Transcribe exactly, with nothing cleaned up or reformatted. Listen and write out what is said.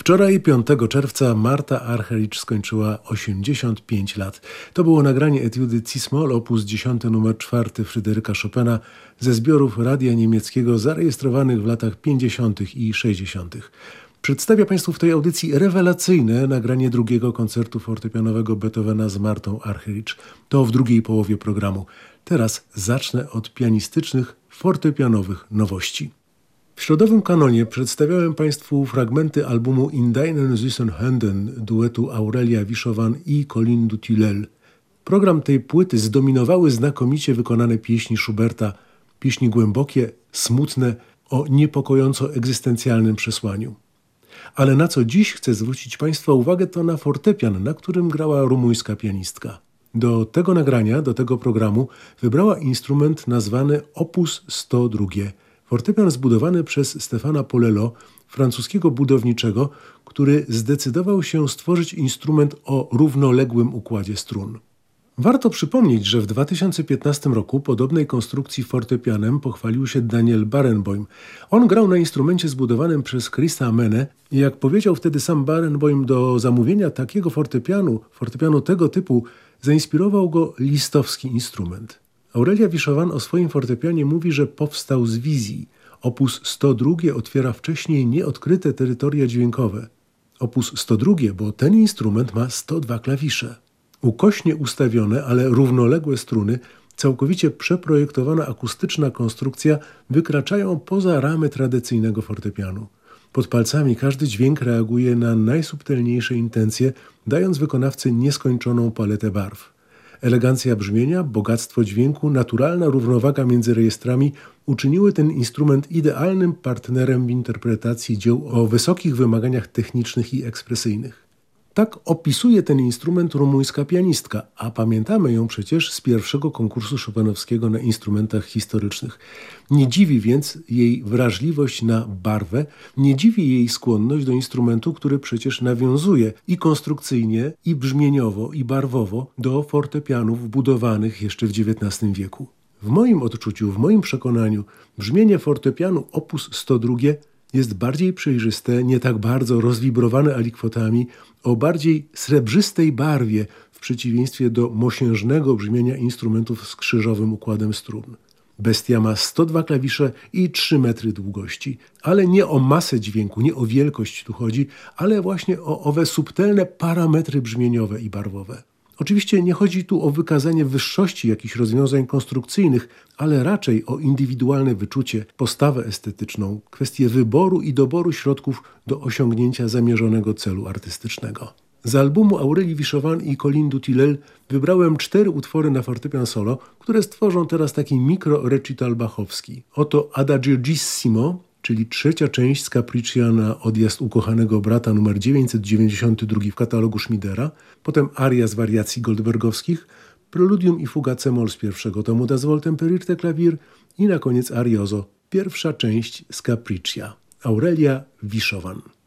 Wczoraj, piątego czerwca, Marta Argerich skończyła osiemdziesiąt pięć lat. To było nagranie etiudy Cis-moll op. dziesiąty numer czwarty Fryderyka Chopina ze zbiorów radia niemieckiego zarejestrowanych w latach pięćdziesiątych i sześćdziesiątych. Przedstawię Państwu w tej audycji rewelacyjne nagranie drugiego koncertu fortepianowego Beethovena z Martą Argerich. To w drugiej połowie programu. Teraz zacznę od pianistycznych, fortepianowych nowości. W środowym kanonie przedstawiałem Państwu fragmenty albumu In deinen süßen Händen duetu Aurelia Wischowan i Colin du Tilleul. Program tej płyty zdominowały znakomicie wykonane pieśni Schuberta, pieśni głębokie, smutne, o niepokojąco egzystencjalnym przesłaniu. Ale na co dziś chcę zwrócić Państwa uwagę, to na fortepian, na którym grała rumuńska pianistka. Do tego nagrania, do tego programu wybrała instrument nazwany opus sto dwa. Fortepian zbudowany przez Stefana Polello, francuskiego budowniczego, który zdecydował się stworzyć instrument o równoległym układzie strun. Warto przypomnieć, że w dwa tysiące piętnastym roku podobnej konstrukcji fortepianem pochwalił się Daniel Barenboim. On grał na instrumencie zbudowanym przez Chrisa Menne i jak powiedział wtedy sam Barenboim, do zamówienia takiego fortepianu, fortepianu tego typu, zainspirował go listowski instrument. Aurelia Wischowan o swoim fortepianie mówi, że powstał z wizji. Opus sto dwa otwiera wcześniej nieodkryte terytoria dźwiękowe. Opus sto dwa, bo ten instrument ma sto dwa klawisze. Ukośnie ustawione, ale równoległe struny, całkowicie przeprojektowana akustyczna konstrukcja wykraczają poza ramy tradycyjnego fortepianu. Pod palcami każdy dźwięk reaguje na najsubtelniejsze intencje, dając wykonawcy nieskończoną paletę barw. Elegancja brzmienia, bogactwo dźwięku, naturalna równowaga między rejestrami uczyniły ten instrument idealnym partnerem w interpretacji dzieł o wysokich wymaganiach technicznych i ekspresyjnych. Tak opisuje ten instrument rumuńska pianistka, a pamiętamy ją przecież z pierwszego konkursu chopinowskiego na instrumentach historycznych. Nie dziwi więc jej wrażliwość na barwę, nie dziwi jej skłonność do instrumentu, który przecież nawiązuje i konstrukcyjnie, i brzmieniowo, i barwowo do fortepianów budowanych jeszcze w dziewiętnastym wieku. W moim odczuciu, w moim przekonaniu, brzmienie fortepianu opus sto dwa jest bardziej przejrzyste, nie tak bardzo rozwibrowane alikwotami, o bardziej srebrzystej barwie w przeciwieństwie do mosiężnego brzmienia instrumentów z krzyżowym układem strun. Bestia ma sto dwa klawisze i trzy metry długości. Ale nie o masę dźwięku, nie o wielkość tu chodzi, ale właśnie o owe subtelne parametry brzmieniowe i barwowe. Oczywiście nie chodzi tu o wykazanie wyższości jakichś rozwiązań konstrukcyjnych, ale raczej o indywidualne wyczucie, postawę estetyczną, kwestię wyboru i doboru środków do osiągnięcia zamierzonego celu artystycznego. Z albumu Aurelii Wischowan i Colin du Tilleul wybrałem cztery utwory na fortepian solo, które stworzą teraz taki mikro-recital bachowski. Oto Adagissimo, czyli trzecia część z Capriccia na odjazd ukochanego brata numer dziewięćset dziewięćdziesiąty drugi w katalogu Schmidera, potem aria z wariacji goldbergowskich, preludium i fuga c-moll z pierwszego tomu Das Wohltemperierte Klavier i na koniec ariozo, pierwsza część z Capriccia. Aurelia Wischowan.